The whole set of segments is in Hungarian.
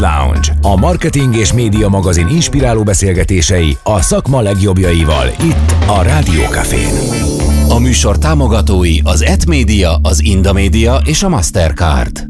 Lounge, a marketing és média magazin inspiráló beszélgetései a szakma legjobbjaival, itt a Rádió Cafén. A műsor támogatói az ETMedia, az Indamedia és a Mastercard.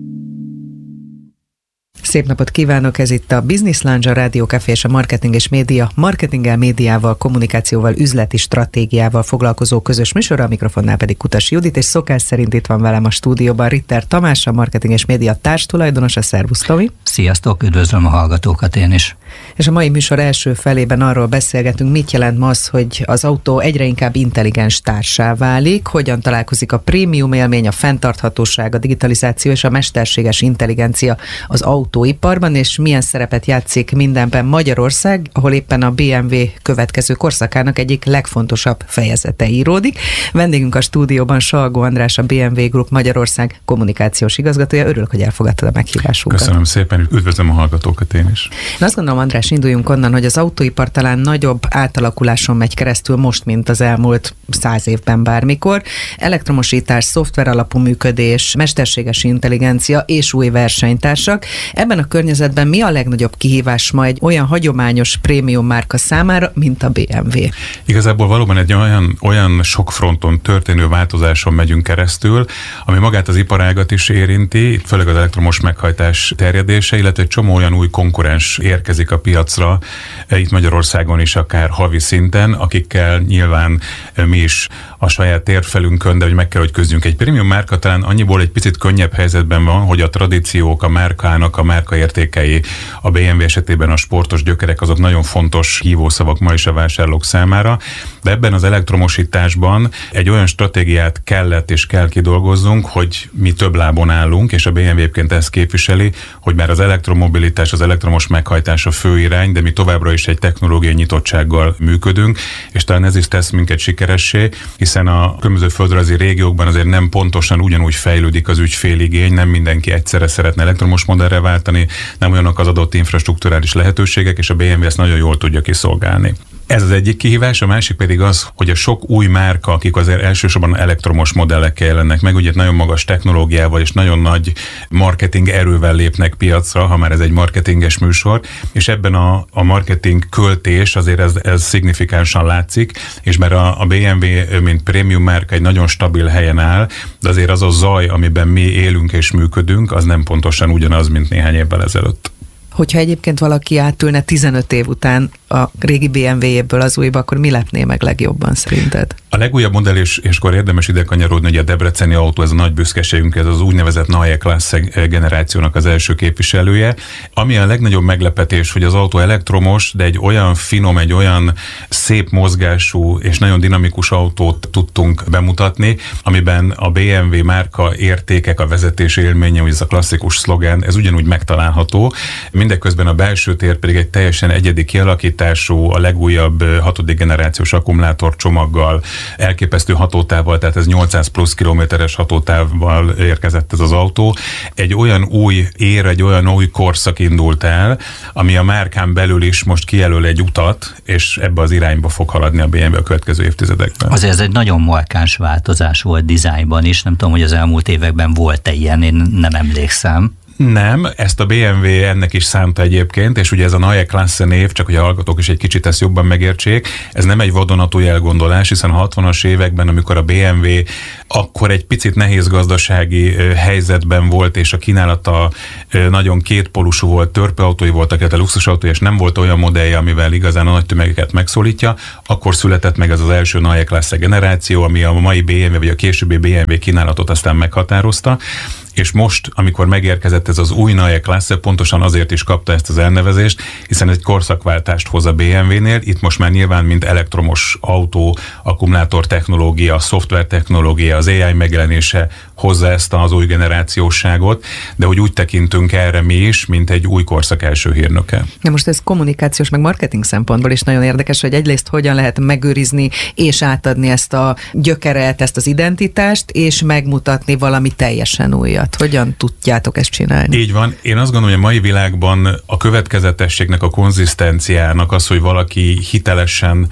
Szép napot kívánok, ez itt a Business Lounge, a Rádió Café és a Marketing és Média, marketinggel, médiával, kommunikációval, üzleti stratégiával foglalkozó közös műsora, a mikrofonnál pedig Kutas Judit, és szokás szerint itt van velem a stúdióban Ritter Tamás, a Marketing és Média társtulajdonosa. Szervusz, Tomi! Sziasztok, üdvözlöm a hallgatókat én is! És a mai műsor első felében arról beszélgetünk, mit jelent ma az, hogy az autó egyre inkább intelligens társá válik, hogyan találkozik a prémium élmény, a fenntarthatóság, a digitalizáció és a mesterséges intelligencia az autóiparban, és milyen szerepet játszik mindenben Magyarország, ahol éppen a BMW következő korszakának egyik legfontosabb fejezete íródik. Vendégünk a stúdióban Salgó András, a BMW Group Magyarország kommunikációs igazgatója. Örülök, hogy elfogadtad a meghívásunkat. Köszönöm szépen, üdvözlöm a hallgatókat én is. Én azt gondolom, András, induljunk onnan, hogy az autóipar talán nagyobb átalakuláson megy keresztül most, mint az elmúlt 100 évben bármikor. Elektromosítás, szoftver alapú működés, mesterséges intelligencia és új versenytársak. Ebben a környezetben mi a legnagyobb kihívás ma egy olyan hagyományos prémium márka számára, mint a BMW? Igazából valóban egy olyan sok fronton történő változáson megyünk keresztül, ami magát az iparágat is érinti, főleg az elektromos meghajtás terjedése, illetve egy csomó olyan új konkurens érkezik a piacra, itt Magyarországon is akár havi szinten, akikkel nyilván mi is a saját térfelünkön, de hogy meg kell, hogy küzdjünk. Egy prémium márka talán annyiból egy picit könnyebb helyzetben van, hogy a tradíciók, a márkának, a márkaértékei, a BMW esetében a sportos gyökerek, azok nagyon fontos hívószavak ma is a vásárlók számára, de ebben az elektromosításban egy olyan stratégiát kellett és kell kidolgozzunk, hogy mi több lábon állunk, és a BMW egyébként ezt képviseli, hogy már az elektromobilitás, az elektromos meghajtás a fő irány, de mi továbbra is egy technológiai nyitottsággal működünk, és talán ez is tesz minket sikeressé, hiszen a különböző földrajzi régiókban azért nem pontosan ugyanúgy fejlődik az ügyféligény, nem mindenki egyszerre szeretne elektromos modellre váltani, nem olyanok az adott infrastrukturális lehetőségek, és a BMW ezt nagyon jól tudja kiszolgálni. Ez az egyik kihívás, a másik pedig az, hogy a sok új márka, akik azért elsősorban elektromos modellekkel jelennek meg, ugye nagyon magas technológiával és nagyon nagy marketing erővel lépnek piacra, ha már ez egy marketinges műsor, és ebben a marketing költés azért ez szignifikánsan látszik, és mert a BMW, mint prémium márka egy nagyon stabil helyen áll, de azért az a zaj, amiben mi élünk és működünk, az nem pontosan ugyanaz, mint néhány évvel ezelőtt. Hogyha egyébként valaki átülne 15 év után a régi BMW-ből az újba, akkor mi lepné meg legjobban szerinted? A legújabb modell, és akkor érdemes ide kanyarodni, hogy a debreceni autó, ez a nagy büszkeségünk, ez az úgynevezett Neue Klasse generációnak az első képviselője. Ami a legnagyobb meglepetés, hogy az autó elektromos, de egy olyan finom, egy olyan szép mozgású és nagyon dinamikus autót tudtunk bemutatni, amiben a BMW márka értékek, a vezetési élménye, hogy ez a klasszikus szlogán, ez ugyanúgy megtalálható. Mindeközben a belső tér pedig egy teljesen egyedi kialakítású, a legújabb 6. generációs akkumulátor csomaggal, elképesztő hatótávval, tehát ez 800 plusz kilométeres hatótávval érkezett ez az autó. Egy olyan új egy olyan új korszak indult el, ami a márkán belül is most kijelöl egy utat, és ebbe az irányba fog haladni a BMW a következő évtizedekben. Azért ez egy nagyon markáns változás volt dizájnban is, nem tudom, hogy az elmúlt években volt-e ilyen, én nem emlékszem. Nem, ezt a BMW ennek is szánta egyébként, és ugye ez a Neue Klasse név, csak hogy a hallgatók is egy kicsit ezt jobban megértsék, ez nem egy vadonatúj elgondolás, hiszen a 60-as években, amikor a BMW akkor egy picit nehéz gazdasági helyzetben volt, és a kínálata nagyon kétpólusú volt, törpeautói voltak, illetve luxusautói, és nem volt olyan modellje, amivel igazán a nagy tömegeket megszólítja, akkor született meg ez az első Neue Klasse generáció, ami a mai BMW, vagy a későbbi BMW kínálatot aztán meghatározta. És most, amikor megérkezett ez az új Neue Klasse, pontosan azért is kapta ezt az elnevezést, hiszen egy korszakváltást hoz a BMW-nél. Itt most már nyilván mint elektromos autó, akkumulátor technológia, szoftver technológia, az AI megjelenése hozza ezt az új generációsságot, de hogy úgy tekintünk erre mi is, mint egy új korszak első hírnöke. Na most ez kommunikációs meg marketing szempontból is nagyon érdekes, hogy egyrészt hogyan lehet megőrizni és átadni ezt a gyökeret, ezt az identitást, és megmutatni valami teljesen újat. Hogyan tudjátok ezt csinálni? Így van. Én azt gondolom, hogy a mai világban a következetességnek, a konzisztenciának az, hogy valaki hitelesen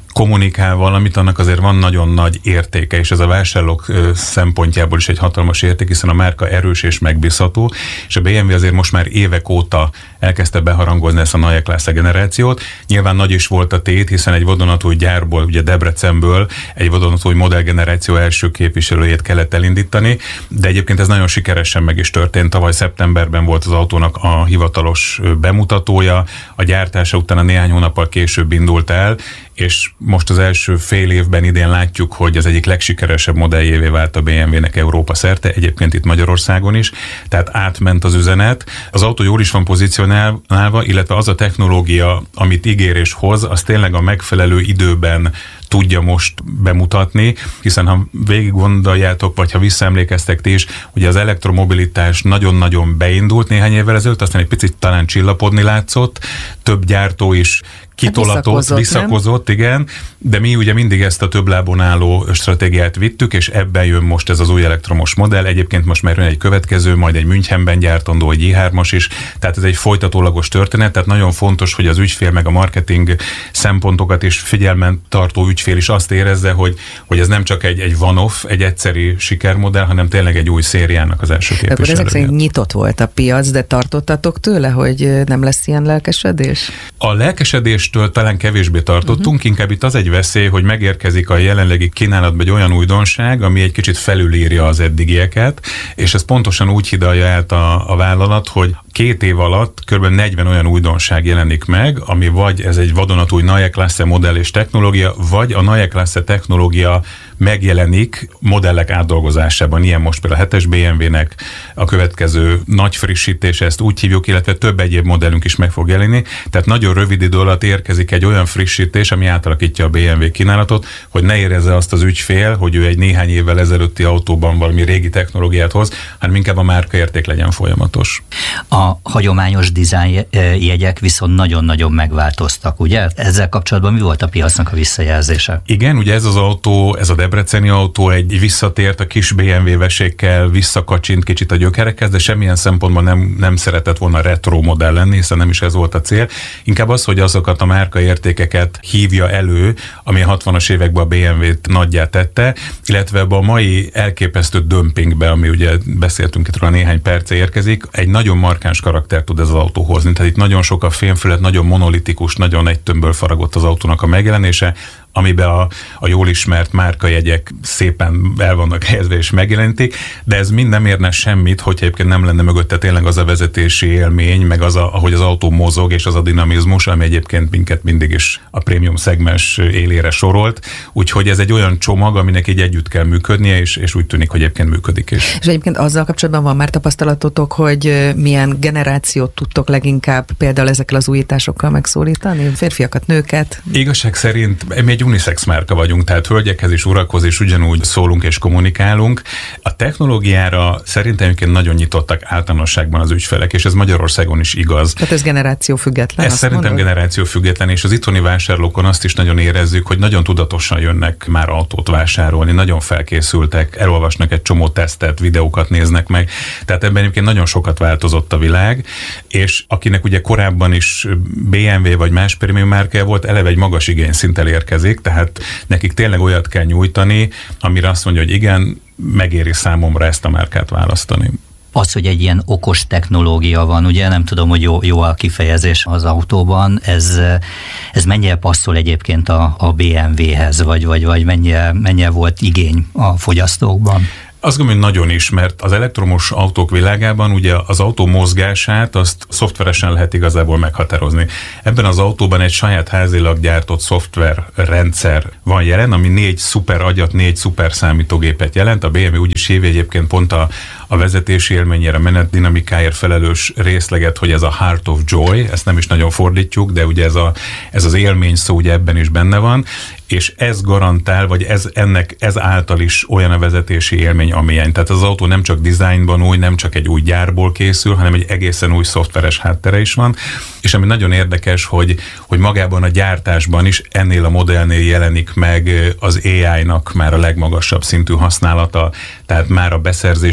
kommunikál valamit, annak azért van nagyon nagy értéke, és ez a vásárlók szempontjából is egy hatalmas érték, hiszen a márka erős és megbízható, és a BMW azért most már évek óta elkezdte beharangozni ezt a Neue Klasse generációt. Nyilván nagy is volt a tét, hiszen egy vadonatúj gyárból, ugye Debrecenből egy vadonatúj modellgeneráció első képviselőjét kellett elindítani, de egyébként ez nagyon sikeresen meg is történt. Tavaly szeptemberben volt az autónak a hivatalos bemutatója, a gyártása utána néhány hónappal később indult el, és most az első fél évben idén látjuk, hogy az egyik legsikeresebb modelljévé vált a BMW-nek Európa szerte, egyébként itt Magyarországon is, tehát átment az üzenet. Az autó jól is van pozícionálva, illetve az a technológia, amit ígér és hoz, az tényleg a megfelelő időben tudja most bemutatni, hiszen ha végig gondoljátok, vagy ha visszaemlékeztek ti is, ugye az elektromobilitás nagyon-nagyon beindult néhány évvel ezelőtt, aztán egy picit talán csillapodni látszott, több gyártó is visszakozott, igen, de mi ugye mindig ezt a több lábon álló stratégiát vittük, és ebben jön most ez az új elektromos modell. Egyébként most már jön egy következő, majd egy Münchenben gyártandó, egy i3-as is, tehát ez egy folytatólagos történet, tehát nagyon fontos, hogy az ügyfél meg a marketing szempontokat is figyelmen tartó ügyfél is azt érezze, hogy ez nem csak egy one-off, egy egyszeri sikermodell, hanem tényleg egy új szériának az első képviselője. Akkor ezek szerint nyitott volt a piac, de tartottatok tőle, hogy nem lesz ilyen lelkesedés? A lelkesedéstől talán kevésbé tartottunk, inkább itt az egy veszély, hogy megérkezik a jelenlegi kínálatban egy olyan újdonság, ami egy kicsit felülírja az eddigieket, és ez pontosan úgy hidalja át a vállalat, hogy 2 év alatt kb. 40 olyan újdonság jelenik meg, ami vagy ez egy vadonatúj Neue Klasse modell és technológia, vagy a Neue Klasse technológia megjelenik modellek átdolgozásában. Ilyen most például a 7-es BMW-nek a következő nagy frissítése, ezt úgy hívjuk, illetve több egyéb modellünk is meg fog jelenni. Tehát nagyon rövid idő alatt érkezik egy olyan frissítés, ami átalakítja a BMW kínálatot, hogy ne érezze azt az ügyfél, hogy ő egy néhány évvel ezelőtti autóban valami régi technológiát hoz, hanem inkább a márkaérték legyen folyamatos. A hagyományos dizájn jegyek viszont nagyon-nagyon megváltoztak, ugye? Ezzel kapcsolatban mi volt a piacnak a visszajelzése? Igen, ugye ez az autó, ez a debreceni autó egy visszatért a kis BMW vesékkel, visszakacsint kicsit a gyökerekhez, de semmilyen szempontból nem szeretett volna retro modell lenni, hiszen nem is ez volt a cél. Inkább az, hogy azokat a márkaértékeket hívja elő, ami a 60-as években a BMW-t nagyjá tette, illetve ebbe a mai elképesztő dömpingbe, ami ugye beszéltünk itt róla néhány perce érkezik, egy nagyon markáns karakter tud ez az autó hozni. Tehát itt nagyon sok a fémfület, nagyon monolitikus, nagyon egy tömbből faragott az autónak a megjelenése, amiben a jól ismert márkajegyek szépen el vannak helyezve és megjelenítik, de ez mind nem érne semmit, hogyha egyébként nem lenne mögötte tényleg az a vezetési élmény, meg az, ahogy az autó mozog, és az a dinamizmus, ami egyébként minket mindig is a prémium szegmens élére sorolt. Úgyhogy ez egy olyan csomag, aminek így együtt kell működnie, és úgy tűnik, hogy egyébként működik is. És egyébként azzal kapcsolatban van már tapasztalatotok, hogy milyen generációt tudtok leginkább például ezekkel az újításokkal megszólítani? Férfiakat, nőket? Igazság szerint mi egy unisex márka vagyunk, tehát hölgyekhez és urakhoz is ugyanúgy szólunk és kommunikálunk. A technológiára szerintem nagyon nyitottak általánosságban az ügyfelek, és ez Magyarországon is igaz. Tehát ez generáció független? Ez szerintem generáció független, és az itthoni vásárlókon azt is nagyon érezzük, hogy nagyon tudatosan jönnek már autót vásárolni, nagyon felkészültek, elolvasnak egy csomó tesztet, videókat néznek meg. Tehát ebben egyébként nagyon sokat változott a világ, és akinek ugye korábban is BMW vagy más prémium márkája volt, eleve egy magas igényszinttel érkezik, tehát nekik tényleg olyat kell nyújtani, amire azt mondja, hogy igen, megéri számomra ezt a márkát választani. Az, hogy egy ilyen okos technológia van, ugye nem tudom, hogy jó a kifejezés az autóban, ez mennyire passzol egyébként a BMW-hez, vagy mennyire volt igény a fogyasztókban? Azt gondolom, hogy nagyon is, mert az elektromos autók világában ugye az autó mozgását azt szoftveresen lehet igazából meghatározni. Ebben az autóban egy saját házilag gyártott szoftverrendszer van jelen, ami 4 szuper agyat, 4 szuper számítógépet jelent. A BMW úgy is hívja egyébként pont a vezetési élményére, a menetdinamikáért felelős részleget, hogy ez a Heart of Joy, ezt nem is nagyon fordítjuk, de ugye ez az élmény szó ugye ebben is benne van, és ez garantál, vagy ez által is olyan a vezetési élmény, amilyen. Tehát az autó nem csak dizájnban új, nem csak egy új gyárból készül, hanem egy egészen új szoftveres háttere is van, és ami nagyon érdekes, hogy magában a gyártásban is ennél a modellnél jelenik meg az AI-nak már a legmagasabb szintű használata, tehát már a beszerzési folyamat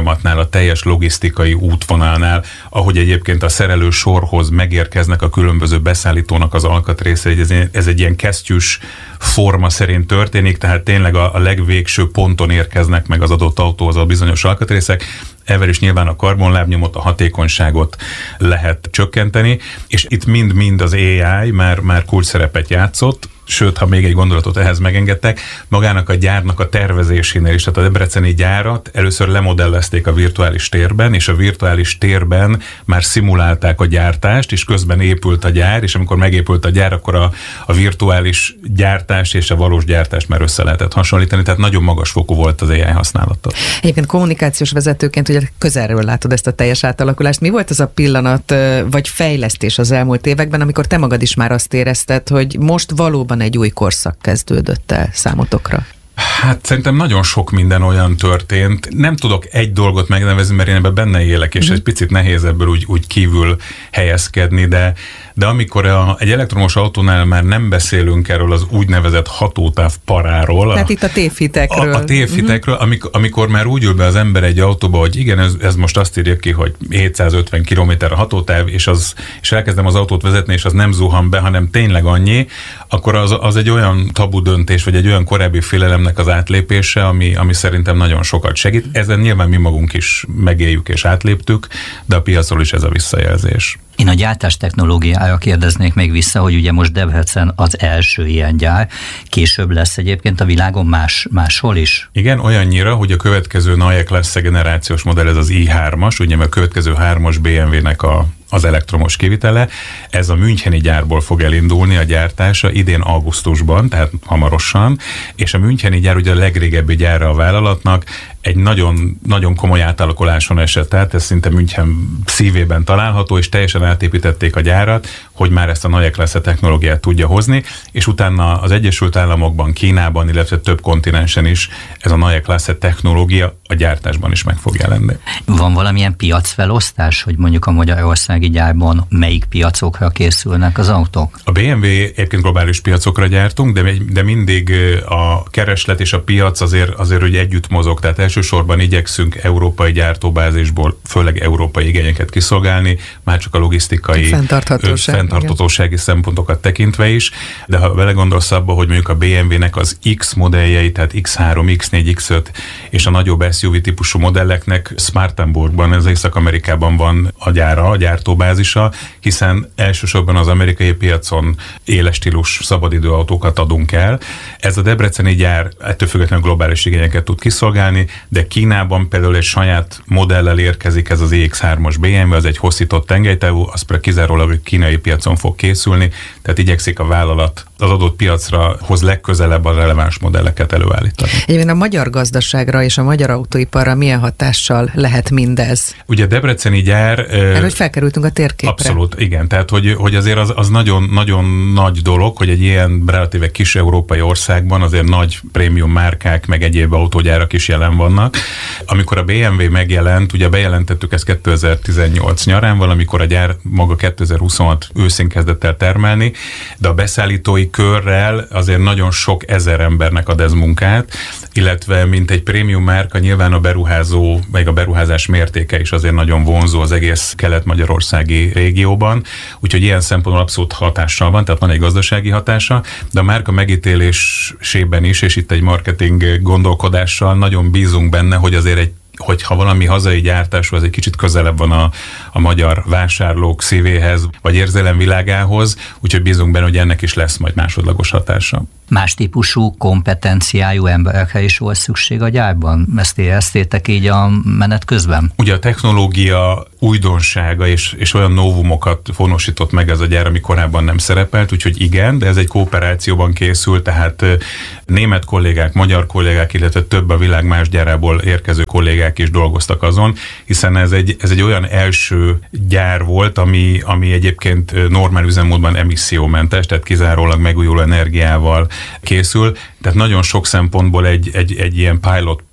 folyamatnál, a teljes logisztikai útvonalnál, ahogy egyébként a szerelő sorhoz megérkeznek a különböző beszállítónak az alkatrészei, ez egy ilyen kesztyűs forma szerint történik, tehát tényleg a legvégső ponton érkeznek meg az adott autóhoz a bizonyos alkatrészek. Ezzel is nyilván a karbonlábnyomot, a hatékonyságot lehet csökkenteni, és itt mind-mind az AI már kulcs szerepet játszott, sőt, ha még egy gondolatot ehhez megengedtek, magának a gyárnak a tervezésénél is, tehát a debreceni gyárat először lemodellezték a virtuális térben, és a virtuális térben már szimulálták a gyártást, és közben épült a gyár, és amikor megépült a gyár, akkor a virtuális gyártás és a valós gyártást már össze lehetett hasonlítani, tehát nagyon magas fokú volt az AI használata. Egyébként kommunikációs vezetőként ugye közelről látod ezt a teljes átalakulást. Mi volt az a pillanat, vagy fejlesztés az elmúlt években, amikor te magad is már azt érezted, hogy most valóban egy új korszak kezdődött el számotokra? Hát szerintem nagyon sok minden olyan történt. Nem tudok egy dolgot megnevezni, mert én ebben benne élek, és egy picit nehéz ebből úgy kívül helyezkedni, de amikor egy elektromos autónál már nem beszélünk erről az úgynevezett hatótáv paráról. Tehát itt a tévhitekről. A tévhitekről, amikor már úgy ül be az ember egy autóba, hogy igen, ez most azt írja ki, hogy 750 km a hatótáv, és elkezdem az autót vezetni, és az nem zuhan be, hanem tényleg annyi, akkor az egy olyan tabu döntés, vagy egy olyan korábbi félelemnek az átlépése, ami szerintem nagyon sokat segít. Ezen nyilván mi magunk is megéljük és átléptük, de a piacról is ez a visszajelzés. Én a gyártás technológiára kérdeznék még vissza, hogy ugye most Debrecen az első ilyen gyár, később lesz egyébként a világon máshol is? Igen, olyannyira, hogy a következő NAE Classe generációs modell, ez az i3-as, ugye a következő 3-as BMW-nek az elektromos kivitele. Ez a müncheni gyárból fog elindulni a gyártása idén augusztusban, tehát hamarosan, és a müncheni gyár ugye a legrégebbi gyára a vállalatnak, egy nagyon, nagyon komoly átalakuláson esett, tehát ez szinte München szívében található, és teljesen átépítették a gyárat, hogy már ezt a NAE Classe technológiát tudja hozni, és utána az Egyesült Államokban, Kínában, illetve több kontinensen is ez a NAE Classe technológia a gyártásban is meg fog jelenni. Van valamilyen piacfelosztás, hogy mondjuk a magyarországi gyárban melyik piacokra készülnek az autók? A BMW egyébként globális piacokra gyártunk, de mindig a kereslet és a piac azért hogy együtt mozog, tehát elsősorban igyekszünk európai gyártóbázisból főleg európai igényeket kiszolgálni, már csak a logisztikai fenntarthatósági szempontokat tekintve is, de ha belegondolsz abba, hogy mondjuk a BMW-nek az X modelljei, tehát X3, X4, X5 és a nagyobb SUV típusú modelleknek Spartanburgban, ez Észak-Amerikában van a gyára, a gyártóbázisa, hiszen elsősorban az amerikai piacon éles stílus szabadidőautókat adunk el. Ez a debreceni gyár ettől függetlenül globális igényeket tud kiszolgálni, de Kínában például egy saját modellel érkezik ez az EX3-as BMW, az egy hosszított tengelytávú, az kizárólag a kínai piacon fog készülni, tehát igyekszik a vállalat az adott piacra hoz legközelebb a releváns modelleket előállítani. Egyébként a magyar gazdaságra és a magyar autóiparra milyen hatással lehet mindez? Ugye a debreceni gyár... hogy felkerültünk a térképre. Abszolút, igen. Tehát, hogy azért az nagyon, nagyon nagy dolog, hogy egy ilyen relatíve kis európai országban azért nagy prémium márkák, meg egyéb autógyárak is jelen vannak. Amikor a BMW megjelent, ugye bejelentettük ezt 2018 nyarán, valamikor a gyár maga 2026 őszén kezdett el termelni, de a beszállítói körrel azért nagyon sok ezer embernek ad ez munkát, illetve mint egy prémium márka nyilván a beruházó, meg a beruházás mértéke is azért nagyon vonzó az egész kelet-magyarországi régióban, úgyhogy ilyen szempontból abszolút hatással van, tehát van egy gazdasági hatása, de a márka megítélésében is, és itt egy marketing gondolkodással nagyon bízunk benne, hogy azért hogyha valami hazai gyártású, az egy kicsit közelebb van a magyar vásárlók szívéhez, vagy érzelemvilágához, úgyhogy bízunk benne, hogy ennek is lesz majd másodlagos hatása. Más típusú kompetenciájú emberekre is volt szükség a gyárban? Ezt éreztétek így a menet közben? Ugye a technológia újdonsága és olyan novumokat fonosított meg ez a gyár, ami korábban nem szerepelt, úgyhogy igen, de ez egy kooperációban készül, tehát német kollégák, magyar kollégák, illetve több a világ más gyárából érkező kollégák is dolgoztak azon, hiszen ez egy olyan első gyár volt, ami egyébként normál üzemmódban emissziómentes, tehát kizárólag megújuló energiával készül, tehát nagyon sok szempontból egy ilyen pilot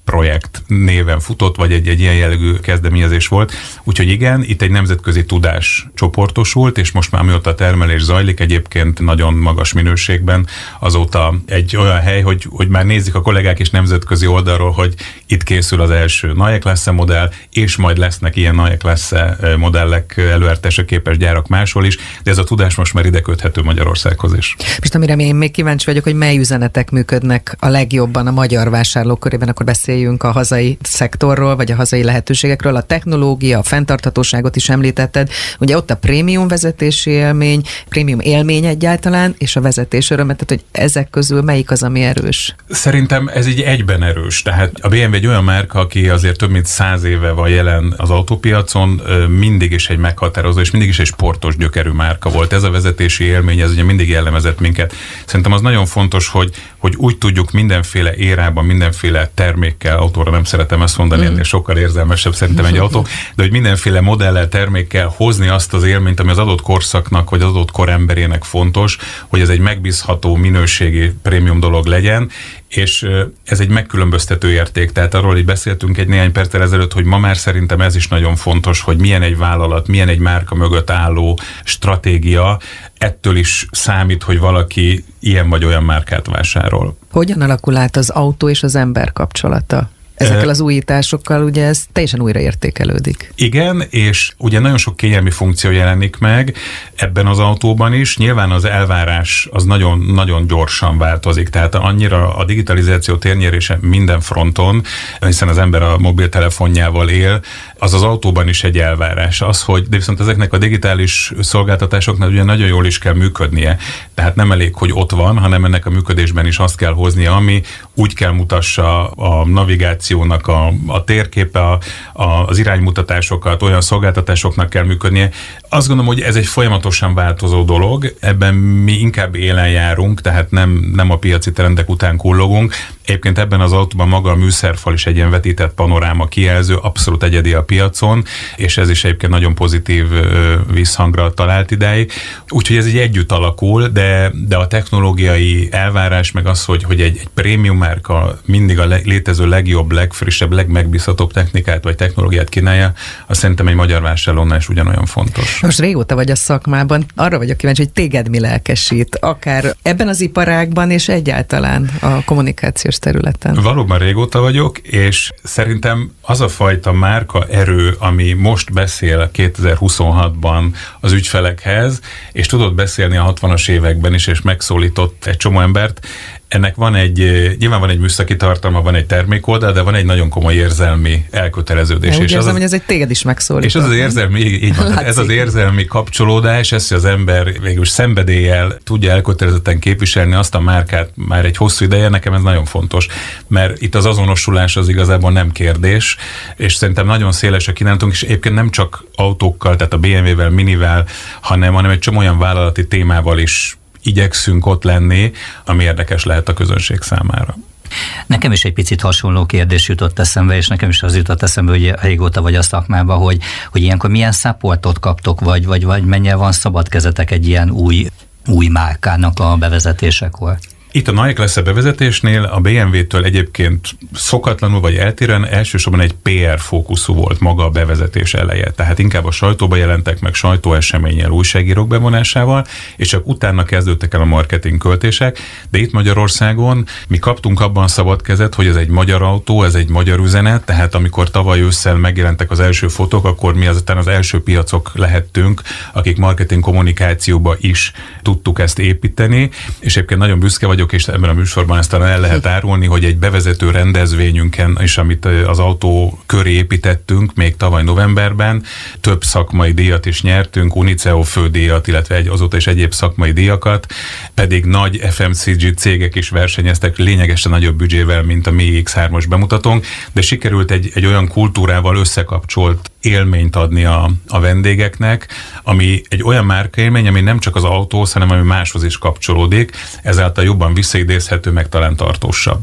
projekt néven futott, vagy egy ilyen jellegű kezdeményezés volt. Úgyhogy igen, itt egy nemzetközi tudás csoportosult, és most már mióta a termelés zajlik, egyébként nagyon magas minőségben, azóta egy olyan hely, hogy már nézik a kollégák is nemzetközi oldalról, hogy itt készül az első Neue Klasse modell, és majd lesznek ilyen Neue Klasse modellek előállításra képes gyárak máshol is, de ez a tudás most már ide köthető Magyarországhoz is. Most amire én még kíváncsi vagyok, hogy mely üzenetek működnek a legjobban a magyar vásárlók körében, akkor beszéljünk a hazai szektorról, vagy a hazai lehetőségekről. A technológia, a fenntarthatóságot is említetted. Ugye ott a prémium vezetési élmény, prémium élmény egyáltalán, és a vezetés öröme, tehát hogy ezek közül melyik az, ami erős? Szerintem ez így egyben erős. Tehát a BMW egy olyan márka, aki azért több mint 100 éve van jelen az autópiacon, mindig is egy meghatározó, és mindig is egy sportos gyökerű márka volt. Ez a vezetési élmény, ez ugye mindig jellemezett minket. Szerintem az nagyon fontos, hogy úgy tudjuk mindenféle érában, mindenféle termékkel, autóra nem szeretem ezt mondani, ennél sokkal érzelmesebb szerintem egy autó, de hogy mindenféle modellel, termékkel hozni azt az élményt, ami az adott korszaknak, vagy az adott koremberének fontos, hogy ez egy megbízható, minőségi prémium dolog legyen, és ez egy megkülönböztető érték. Tehát arról így beszéltünk egy néhány perccel ezelőtt, hogy ma már szerintem ez is nagyon fontos, hogy milyen egy vállalat, milyen egy márka mögött álló stratégia, ettől is számít, hogy valaki ilyen vagy olyan márkát vásárol. Hogyan alakul át az autó és az ember kapcsolata? Ezekkel az újításokkal ugye ez teljesen újra értékelődik. Igen, és ugye nagyon sok kényelmi funkció jelenik meg ebben az autóban is. Nyilván az elvárás az nagyon gyorsan változik, tehát annyira a digitalizáció térnyerése minden fronton, hiszen az ember a mobiltelefonjával él, az autóban is egy elvárás. De viszont ezeknek a digitális szolgáltatásoknak ugye nagyon jól is kell működnie. Tehát nem elég, hogy ott van, hanem ennek a működésben is azt kell hoznia, ami úgy kell mutassa a navigációnak a térképe, az iránymutatásokat, olyan szolgáltatásoknak kell működnie. Azt gondolom, hogy ez egy folyamatosan változó dolog, ebben mi inkább élen járunk, tehát nem a piaci trendek után kullogunk. Egyébként ebben az autóban maga a műszerfal is egy ilyen vetített panoráma kijelző, abszolút egyedi a piacon, és ez is egyébként nagyon pozitív visszhangra talált idáig. Úgyhogy ez így együtt alakul, de a technológiai elvárás meg az, hogy egy prémium márka mindig a létező legjobb, legfrissebb, legmegbízhatóbb technikát vagy technológiát kínálja, azt szerintem egy magyar vásárlónál is ugyanolyan fontos. Most régóta vagy a szakmában, arra vagyok kíváncsi, hogy téged mi lelkesít, akár ebben az iparágban és egyáltalán a kommunikációs területen. Valóban régóta vagyok, és szerintem az a fajta márka erő, ami most beszél 2026-ban az ügyfelekhez, és tudott beszélni a 60-as években is, és megszólított egy csomó embert, ennek nyilván van egy műszaki tartalma, van egy termékoldal, de van egy nagyon komoly érzelmi elköteleződés. Úgy érzem, hogy ez egy téged is megszólított. És az érzelmi, így van, ez az érzelmi kapcsolódás, ez, hogy az ember végül szenvedéllyel tudja elkötelezetten képviselni azt a márkát már egy hosszú ideje, nekem ez nagyon fontos, mert itt az azonosulás az igazából nem kérdés, és szerintem nagyon széles a kínálatunk, és egyébként nem csak autókkal, tehát a BMW-vel, Minivel, hanem egy csomó olyan vállalati témával is igyekszünk ott lenni, ami érdekes lehet a közönség számára. Nekem is egy picit hasonló kérdés jutott eszembe, és nekem is az jutott eszembe, hogy régóta vagy a szakmában, hogy ilyenkor milyen supportot kaptok, vagy mennyire van szabad kezetek egy ilyen új márkának a bevezetésekor? Itt a Neue Klasse bevezetésnél a BMW-től egyébként szokatlanul vagy eltérően elsősorban egy PR fókuszú volt maga a bevezetés eleje. Tehát inkább a sajtóba jelentek meg sajtóeseménnyel, újságírók bevonásával, és csak utána kezdődtek el a marketing költések, de itt Magyarországon mi kaptunk abban szabad kezet, hogy ez egy magyar autó, ez egy magyar üzenet, tehát amikor tavaly ősszel megjelentek az első fotók, akkor mi azután az első piacok lehettünk, akik marketing kommunikációba is tudtuk ezt építeni, és egyébként nagyon büszke vagyok, és ebben a műsorban ezt talán el lehet árulni, hogy egy bevezető rendezvényünken is, amit az autó köré építettünk még tavaly novemberben, több szakmai díjat is nyertünk, UNICEO fődíjat, illetve azóta is egyéb szakmai díjakat, pedig nagy FMCG cégek is versenyeztek lényegesen nagyobb büdzsével, mint a mi X3-os bemutatónk, de sikerült egy olyan kultúrával összekapcsolt élményt adni a vendégeknek, ami egy olyan márkaélmény, ami nem csak az autóhoz, hanem ami máshoz is kapcsolódik, ezáltal jobban visszaidézhető, meg talán tartósabb.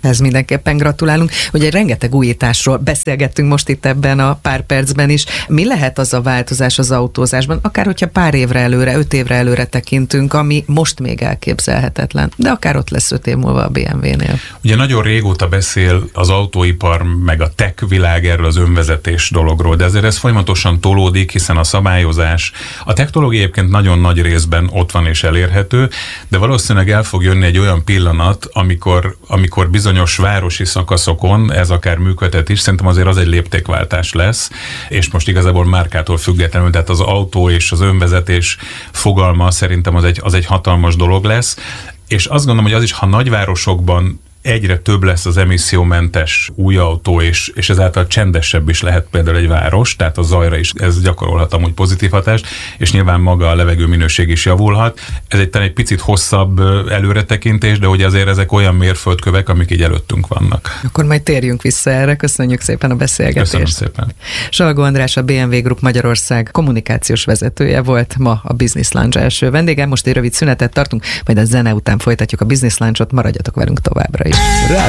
Ez mindenképpen gratulálunk. Ugye rengeteg újításról beszélgettünk most itt ebben a pár percben is. Mi lehet az a változás az autózásban, akár hogyha pár évre előre, 5 évre előre tekintünk, ami most még elképzelhetetlen, de akár ott lesz 5 év múlva a BMW-nél. Ugye nagyon régóta beszél az autóipar, meg a tech világ erről az önvezetés dologról, de ezért ez folyamatosan tolódik, hiszen a szabályozás, a technológia egyébként nagyon nagy részben ott van és elérhető, de valószínűleg el fog jönni egy olyan pillanat, amikor bizonyos városi szakaszokon ez akár működhet is, szerintem azért az egy léptékváltás lesz, és most igazából márkától függetlenül, tehát az autó és az önvezetés fogalma szerintem az egy hatalmas dolog lesz, és azt gondolom, hogy az is, ha nagyvárosokban egyre több lesz az emissziómentes új autó, és ezáltal csendesebb is lehet például egy város, tehát a zajra is ez gyakorolhat amúgy pozitív hatást, és nyilván maga a levegő minőség is javulhat. Ez egy picit hosszabb előretekintés, de ugye azért ezek olyan mérföldkövek, amik így előttünk vannak. Akkor majd térjünk vissza erre. Köszönjük szépen a beszélgetést. Köszönöm szépen. Salgó András, a BMW Group Magyarország kommunikációs vezetője volt ma a Business Lounge első vendége. Most egy rövid szünetet tartunk, majd a zene után folytatjuk a Business Lounge-ot, maradjatok velünk továbbra is.